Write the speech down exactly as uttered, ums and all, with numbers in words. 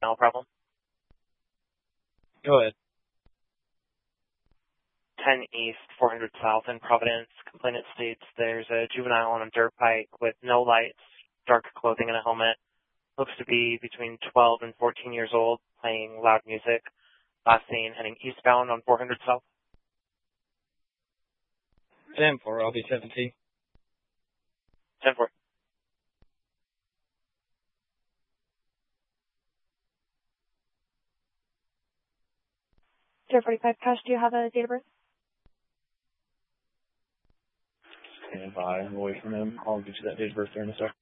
No problem. Go ahead. ten East, four hundred South in Providence. Complainant states there's a juvenile on a dirt bike with no lights, dark clothing, and a helmet. Looks to be between twelve and fourteen years old, playing loud music. Last seen heading eastbound on four hundred South. ten four, I'll be seventeen. ten four. zero forty-five Cash, do you have a date of birth? Stand by. I'm away from him. I'll get you that date of birth there in a sec.